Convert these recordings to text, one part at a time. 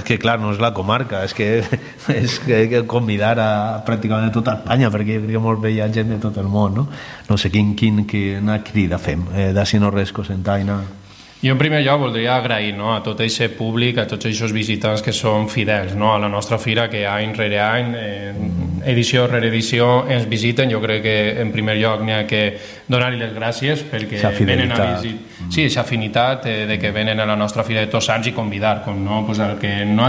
que clar, no és la comarca, és que convidar a pràcticament tota Espanya, perquè jo crec que molt bé hi ha gent de tot el món, no? No sé quina crida fem, d'ací no res Cocentaina. Jo en primer lloc voldria agrair, no, a tot aquest públic, a tots aquests visitants que són fidels, no, a la nostra fira, que any rere any, edició rere edició, ens visiten. Jo crec que en primer lloc n'hi ha que donar-li les gràcies perquè venen a visitar. Sí, aquesta afinitat de que venen a la nostra fira de Tots Sants i convidar, com no, pues, el que no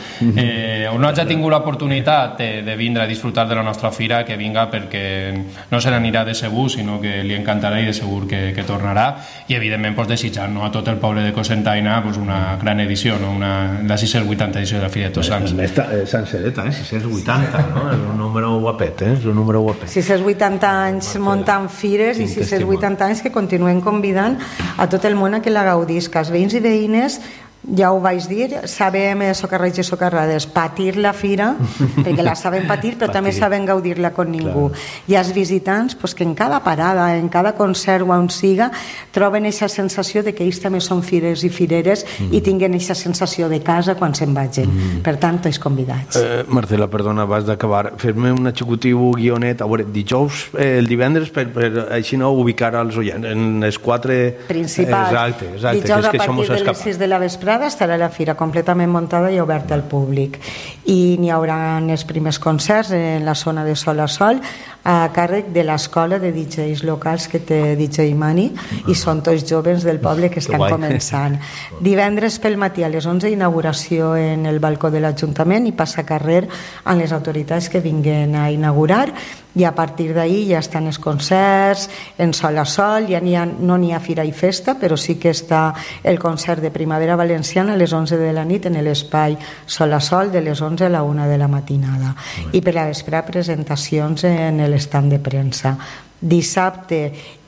hagi tingut l'oportunitat de vindre a disfrutar de la nostra fira, que vinga, perquè no se n'anirà de segur, sinó que li encantarà i de segur que tornarà. I evidentment pues, desitjar, no, a tot el poble de Cocentaina pues, una gran edició, no? La 680 edició de la Fira de Tots Sants. Sencereta, 680, no? És un número guapet, és un número guapet. 680 anys muntant fires i 680 anys que continuen convidant a tot el món a que la gaudisca. Els veïns i veïnes, ja ho vaig dir, sabem, socarrats i socarrades, patir la fira, perquè la saben patir, però també saben gaudir-la con ningú. I els visitants, pues, que en cada parada, en cada concert o on siga, troben aquesta sensació de que ells també són fires i fireres i tinguen aquesta sensació de casa quan se'n vagin. Per tant, tots convidats. Marcela, perdona, abans d'acabar, fer-me un executiu guionet, a veure, dijous, el divendres, per així no ubicar els oients, en les 4 principals. Exacte. Dijous a partir de les 6 de la vesprada estarà la fira completament muntada i oberta al públic, i n'hi haurà els primers concerts en la zona de Sol a Sol a càrrec de l'escola de DJs locals que té DJ Mani, i són tots joves del poble que estan començant. Divendres pel matí a les 11, inauguració en el balcó de l'Ajuntament i passacarrer amb les autoritats que vinguen a inaugurar, i a partir d'ahir ja estan els concerts en Sol a Sol. Ja no n'hi ha fira i festa, però sí que està el concert de Primavera Valenciana a les 11 de la nit en l'espai Sol a Sol, de les 11 a la 1 de la matinada, i per la vespre presentacions en l'estand de premsa. Dissabte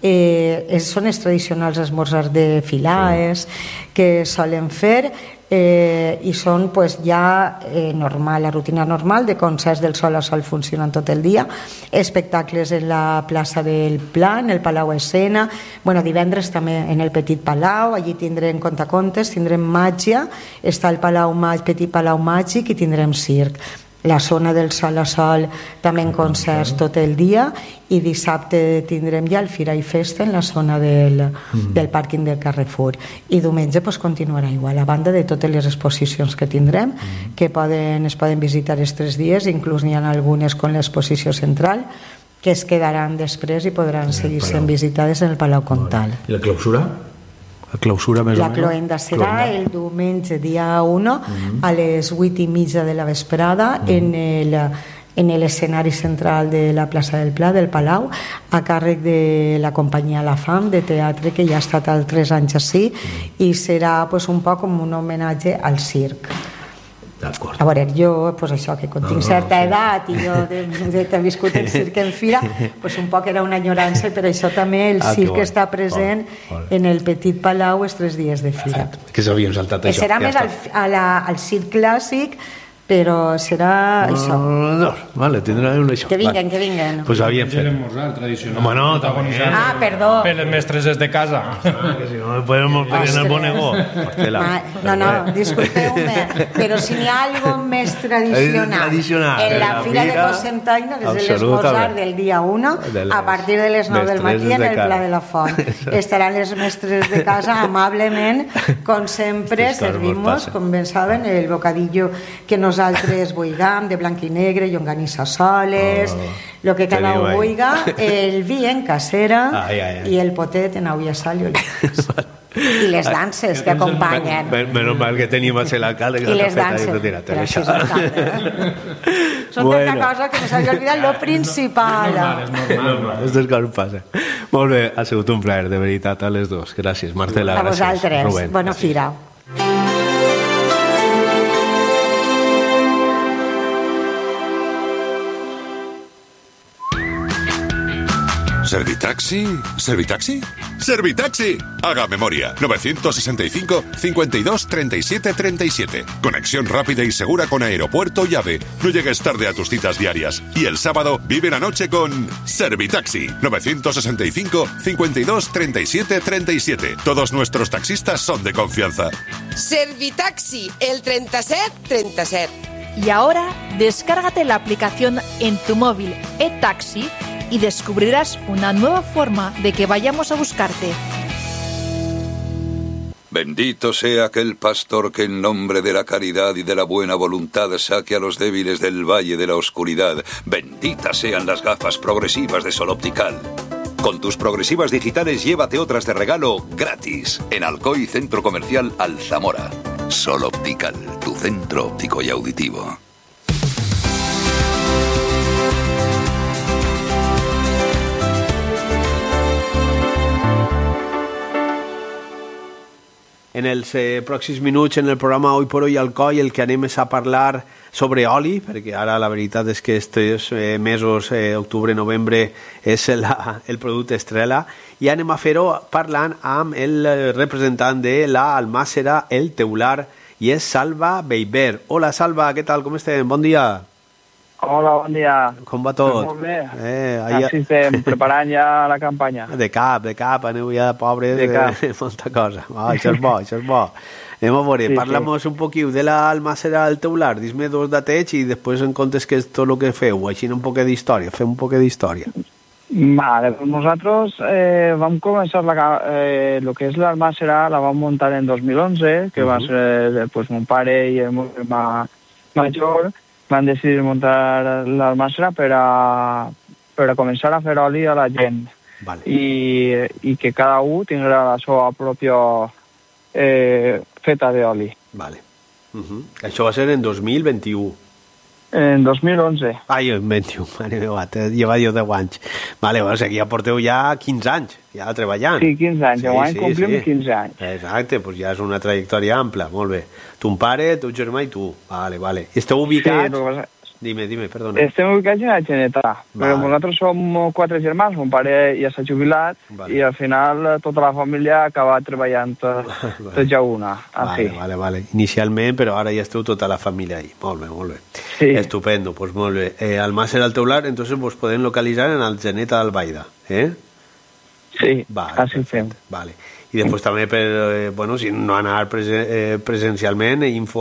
són els tradicionals esmorzars de filaes que solen fer, i són pues, ja la rutina normal de concerts del Sol a Sol funcionant tot el dia, espectacles en la plaça del Pla, en el Palau Escena, divendres també en el Petit Palau, allí tindrem contacontes, tindrem màgia, està el Petit Palau Màgic i tindrem circ. La zona del Sol a Sol també en concerts tot el dia, i dissabte tindrem ja el Fira i Festa en la zona del pàrquing del Carrefour, i diumenge continuarà igual, a banda de totes les exposicions que tindrem, que es poden visitar els 3 dies, inclús n'hi ha algunes com l'exposició central que es quedaran després i podran seguir sent visitades en el Palau Comtal. I la clausura? La cloenda serà el diumenge dia 1 a les 8:30 de la vesprada en l'escenari central de la plaça del Pla, del Palau, a càrrec de la companyia La Fam de teatre, que ja ha estat 3 anys així, i serà un poc com un homenatge al circ. A veure, jo, això, que tinc certa edat i jo he viscut el circ en fira, un poc era una enyorança, i per això també el circ està present en el Petit Palau els 3 dies de fira. Que s'havien saltat això. Serà més al circ clàssic, però serà això. Vale, tindrem això. Que vinguen. Pues havíem fet. L'esmorzar tradicional. Home, no, també. Perdó. Per les mestres de casa. Que si no, podem pedir en el bonegó. No, disculpeu-me, però si n'hi ha algo més tradicional en la fira de Cocentaina, és l'esmorzar del dia 1 a partir de les 9 del matí en el Pla de la Font. Estaran les mestres de casa amablement, com sempre, servim-nos, com ben saben, el bocadillo que nosaltres vulguem, de blanc i negre, llonganissa soles, el que cada un vulga, el vi en casera i el potet en olla, sal i olives. I les danses que acompanyen. Menos mal que tenim a ser l'alcalde. I les danses. Gràcies, alcalde. Són tanta cosa que no s'havia oblidat lo principal. És normal. Estos coses passen. Molt bé, ha sigut un plaer, de veritat, a les dos. Gràcies, Marcela. A vosaltres. Bona fira. Servitaxi? Servitaxi? Servitaxi. Haga memoria. 965 52 37 37. Conexión rápida y segura con aeropuerto y AVE. No llegues tarde a tus citas diarias. Y el sábado vive la noche con Servitaxi. 965 52 37 37. Todos nuestros taxistas son de confianza. Servitaxi, el 37 37. Y ahora, descárgate la aplicación en tu móvil eTaxi y descubrirás una nueva forma de que vayamos a buscarte. Bendito sea aquel pastor que en nombre de la caridad y de la buena voluntad saque a los débiles del valle de la oscuridad. Benditas sean las gafas progresivas de Sol Optical. Con tus progresivas digitales llévate otras de regalo gratis en Alcoy Centro Comercial Alzamora. Sol Optical, tu centro óptico y auditivo. En els pròxims minuts en el programa Hoy por Hoy Alcoi el que anem és a parlar sobre oli, perquè ara la veritat és que estos mesos, octubre, novembre, és el producte estrella, i anem a fer-ho parlant amb el representant de la Almàssera El Teular, i és Salva Beiber. Hola Salva, què tal, com estem? Bon dia. Hola, bon dia. Com va tot? Molt bé. Així estem preparant ja la campanya. De cap, aneu ja pobres de molta cosa. Això és bo. Anem a veure, parla-nos un poquiu de l'Almàssera El Teular, dis-me dos datets i després en comptes que és tot el que feu, així un poc d'història, fem un poc d'història. Vale, pues nosaltres vam començar el que és l'Almàssera, la vam muntar en 2011, que va ser pues, mon pare i el meu germà major, van decidir muntar l'Almàssera per a començar a fer oli a la gent. Vale. I que cada un tinguera la seva pròpia feta d'oli. Vale. Això va ser en 2021. En 2011. Ai, en 21, mare meva, lleva jo 10 anys. Vale, o sigui, ja porteu ja 15 anys, ja treballant. Sí, 15 anys, sí, complim 15 anys. Exacte, doncs ja és una trajectòria ampla, molt bé. Ton pare, teu germà i tu. Vale. I esteu ubicats... Sí, Dime, perdona. Estem ubicats a Geneta, però nosaltres som 4 germans, mon pare ja s'ha jubilat i al final tota la família ha acabat treballant tot ja una. Vale. Inicialment, però ara ja esteu tota la família ahí. Molt bé. Sí. Estupendo, pues molt bé. Almàssera El Teular, entonces vos podem localitzar en el Geneta d'Albaida, eh? Sí, així fem. Vale. I després també si no anar presencialment,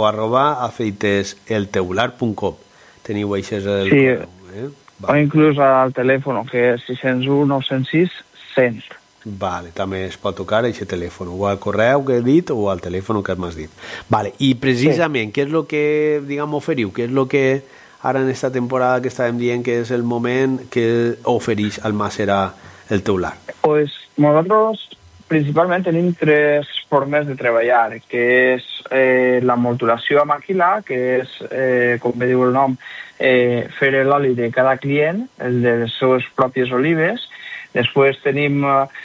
info@aceiteselteular.com. Teniu aixes el correu, o inclús al telèfon, que és 601 906 100. Vale, també es pot tocar aquest telèfon, o al correu que he dit o al telèfon que m'has dit. Vale, i precisament, què és el que, diguem, oferiu? Què és el que ara en aquesta temporada que estàvem dient que és el moment que ofereix Almàssera El Teular? Pues nosaltres principalment tenim 3 formes de treballar, que és la molturació a màquina, que és, com bé diu el nom, fer l'oli de cada client, el de les seves pròpies olives. Després tenim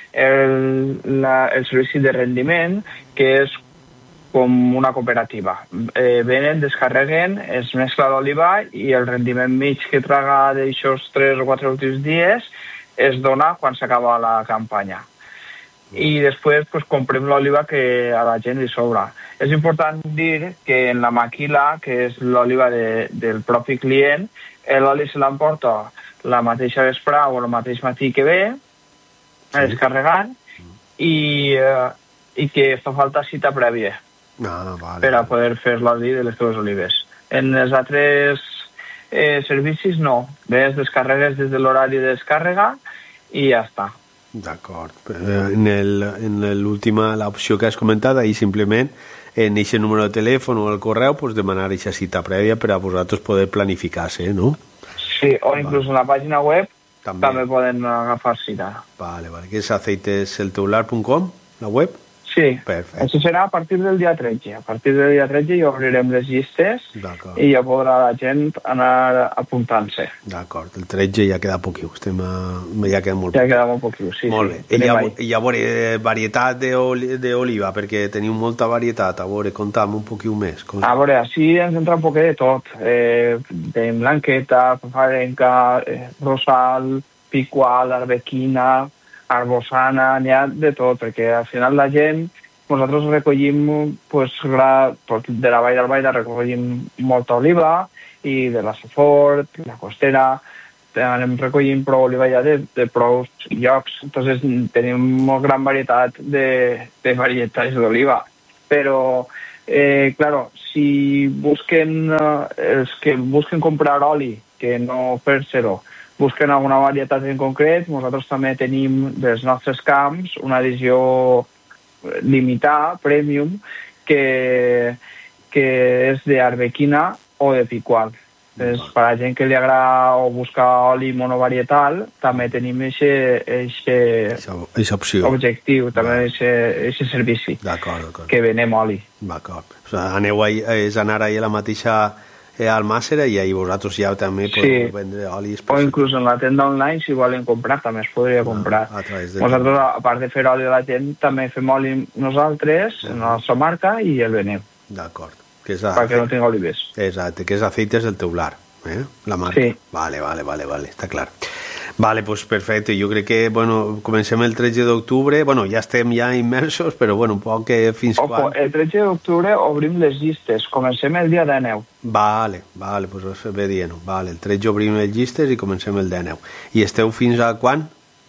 el servici de rendiment, que és com una cooperativa. Venen, descarreguen, es mescla l'oliva i el rendiment mig que traga d'aixòs 3 o 4 últims dies es dona quan s'acaba la campanya. I després pues, comprem l'oliva que a la gent li sobra. És important dir que en la maquila, que és l'oliva del propi client, l'oli se l'emporta la mateixa vesprà o el mateix matí que ve, descarregant, i que fa falta cita prèvia per a poder fer l'oli de les teves olives. En els altres servicis no. Ves, descarregues des de l'horari de descàrrega i ja està. D'acord. En l'última, l'opció que has comentat, ahir simplement en aquest número de telèfon o el correu pues, demanar aquesta cita prèvia per a vosaltres poder planificar-se, no? Sí, o inclús en la pàgina web també poden agafar cita. Vale, que és aceiteselteular.com, la web? Sí, perfecte. Això serà a partir del dia 13. A partir del dia 13 ja obrirem les llistes i ja podrà la gent anar apuntant-se. D'acord, el 13 ja queda poquiu, ja queda molt poquiu. Ja queda molt poquiu, sí. Molt bé. I ja veure, varietat d'oliva, perquè teniu molta varietat, a veure, conta'm un poquiu més. A veure, així ens entra un poquet de tot. Tenim blanqueta, fafarenca, rosal, picual, arbequina, arbosana, n'hi ha de tot, perquè al final la gent, nosaltres recollim, pues, de la Vall d'Albaida recollim molta oliva, i de la Sofort, la Costera, anem recollint prou oliva ja de prou llocs. Entonces tenim molt gran varietat de varietats d'oliva. Però, claro, si busquen, els que busquen comprar oli, que no fer-se-lo, busquen alguna varietat en concret, nosaltres també tenim dels nostres camps una edició limitada, premium, que és d'arbequina o de picual. Per a la gent que li agrada o buscar oli monovarietal, també tenim aquest objectiu, també aquest servici, que venem oli. D'acord. O sigui, és anar a la mateixa almàssera i ahir vosaltres ja també podeu vendre oli. O inclús en la tenda online, si volen comprar, també es podria comprar. Nosaltres, a part de fer oli a la gent, també fem oli nosaltres, en la nostra marca, i el venem. D'acord. Perquè no tinc olives. Exacte, que és Aceites del Teular, la marca. Sí. Vale, està clar. Vale, pues perfecte. Jo crec que, bueno, comencem el 13 d'octubre, bueno, ja estem ja immersos, però bueno, un poc fins quan... El 13 d'octubre obrim les llistes, comencem el dia 19. Vale, pues ve dient. Vale, el 13 obrim les llistes i comencem el 19. I esteu fins a quan?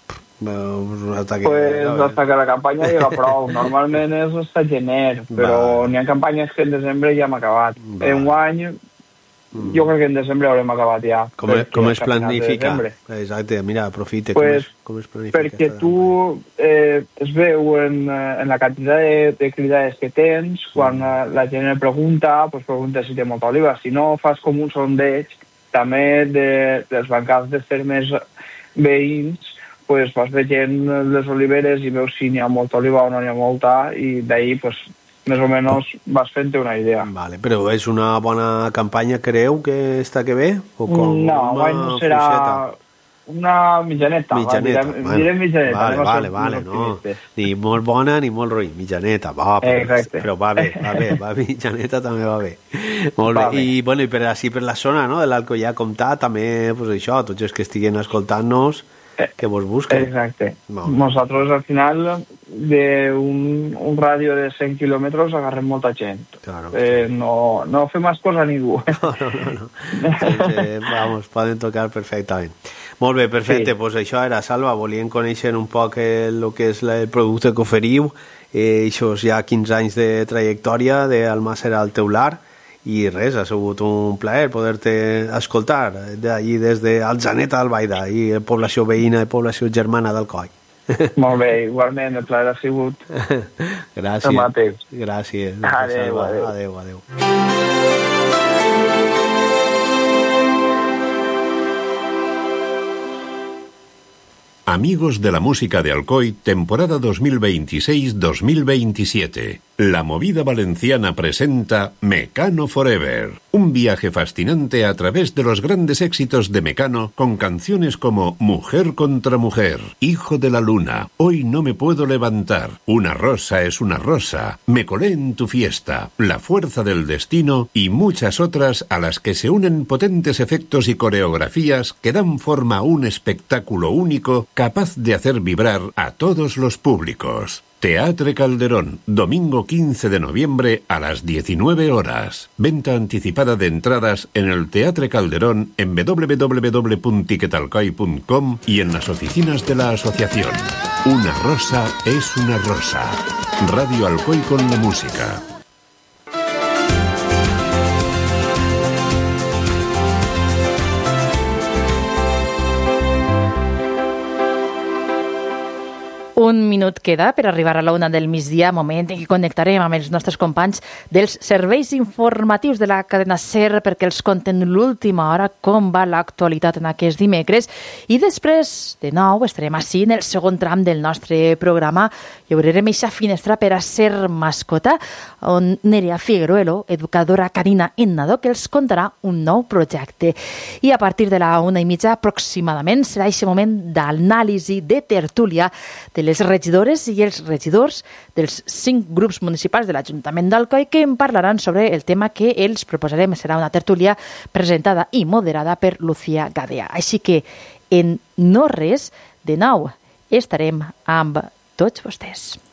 Hasta que la campanya llega prou. Normalment és hasta gener, però n'hi ha campanyes que en desembre ja hem acabat. En un any, jo crec que en desembre haurem acabat ja. Com es planifica? Exacte, mira, aprofite. Com es planifica? Perquè tu es veu en la quantitat de cridades que tens, quan la gent et pregunta, pues pregunta si té molta oliva. Si no, fas com un sondeig, també dels bancals de fermes veïns, pues vas veient les oliveres i veus si n'hi ha molta oliva o no n'hi ha molta, i d'ahir, pues, més o menys vas fent-te una idea. Vale, però és una bona campanya, creu, que està que ve? O com no serà una mitjaneta. Direm mitjaneta. Vale, no. Ni molt bona ni molt ruïn, mitjaneta. Però va bé, mitjaneta també va bé. Molt bé. I, bueno, i per la zona, no?, de l'Alcoià Comtat, també, pues això, tots els que estiguen escoltant-nos, que vos busquen. Exacte. Nosaltres, al final, d'un ràdio de 100 quilòmetres agarrem molta gent. Claro. No fem ascos a ningú. No. Vamos, poden tocar perfectament. Molt bé, perfecte. Pues això era, Salva, volien conèixer un poc el que és el producte que oferiu, això ja 15 anys de trajectòria d'Almàssera al Teular, i res, ha sigut un plaer poder-te escoltar d'allí des d'Alzaneta d'Albaida i població veïna i població germana d'Alcoi. Molt bé, igualment, el plaer ha sigut. Gràcies. Adéu. Amigos de la música de Alcoy, temporada 2026-2027. La movida valenciana presenta Mecano Forever, un viaje fascinante a través de los grandes éxitos de Mecano con canciones como Mujer contra Mujer, Hijo de la Luna, Hoy no me puedo levantar, Una rosa es una rosa, Me colé en tu fiesta, La fuerza del destino y muchas otras a las que se unen potentes efectos y coreografías que dan forma a un espectáculo único capaz de hacer vibrar a todos los públicos. Teatre Calderón, domingo 15 de noviembre a las 19 horas. Venta anticipada de entradas en el Teatre Calderón en www.tiquetalcoy.com y en las oficinas de la asociación. Una rosa es una rosa. Radio Alcoy con la música. Un minut queda per arribar a la una del migdia, moment en què connectarem amb els nostres companys dels serveis informatius de la cadena SER perquè els conten l'última hora com va l'actualitat en aquest dimecres, i després, de nou, estarem així en el segon tram del nostre programa i obrirem aquesta finestra per a SER Mascota, on Nerea Figueruelo, educadora canina en nadó, que els contarà un nou projecte. I a partir de la 1:30 aproximadament serà aquest moment d'anàlisi, de tertúlia de les regidores i els regidors dels 5 grups municipals de l'Ajuntament d'Alcoi que en parlaran sobre el tema que els proposarem. Serà una tertúlia presentada i moderada per Lucía Gadea. Així que, en no res, de nou, estarem amb tots vostès.